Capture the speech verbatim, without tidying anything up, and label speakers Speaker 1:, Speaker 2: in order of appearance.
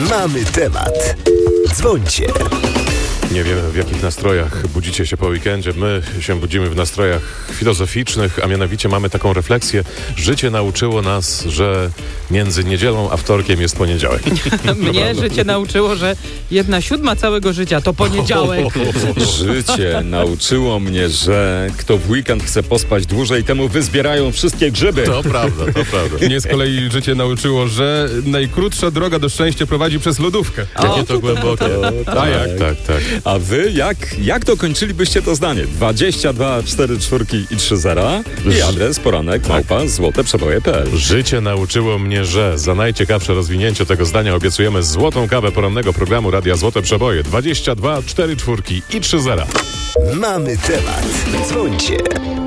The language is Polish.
Speaker 1: Mamy temat. Dzwońcie.
Speaker 2: Nie wiem, w jakich nastrojach budzicie się po weekendzie. My się budzimy w nastrojach filozoficznych, a mianowicie mamy taką refleksję. Życie nauczyło nas, że między niedzielą a wtorkiem jest poniedziałek.
Speaker 3: Mnie życie nauczyło, że jedna siódma całego życia to poniedziałek.
Speaker 4: Życie nauczyło mnie, że kto w weekend chce pospać dłużej, temu wyzbierają wszystkie grzyby.
Speaker 2: To prawda, to prawda.
Speaker 5: Mnie z kolei życie nauczyło, że najkrótsza droga do szczęścia prowadzi przez lodówkę.
Speaker 2: Jakie to głębokie.
Speaker 4: tak.
Speaker 2: Tak, tak, tak.
Speaker 4: A wy jak, jak dokończylibyście to zdanie? dwadzieścia dwa, cztery czwórki i trzy zera i adres poranek małpa złoteprzeboje kropka p l.
Speaker 2: Życie nauczyło mnie, że za najciekawsze rozwinięcie tego zdania obiecujemy złotą kawę porannego programu Radia Złote Przeboje. dwadzieścia dwa, cztery czwórki i trzy zera.
Speaker 1: Mamy temat. Dzwońcie.